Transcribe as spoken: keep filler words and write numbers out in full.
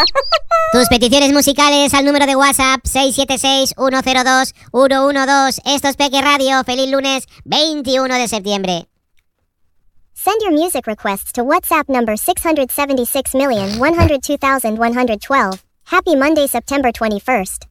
Tus peticiones musicales al número de WhatsApp seis siete seis, uno cero dos, uno uno dos. Esto es Peque Radio. Feliz lunes veintiuno de septiembre. Send your music requests to WhatsApp number six seven six one oh two one one one one. Happy Monday, September twenty-first.